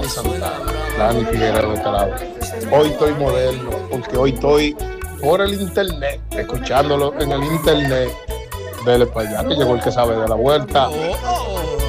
Dani Santana, Dani Figueroa de este lado. Hoy estoy moderno, porque hoy estoy por el internet, escuchándolo en el internet. Dele para allá, que llegó el que sabe de la vuelta.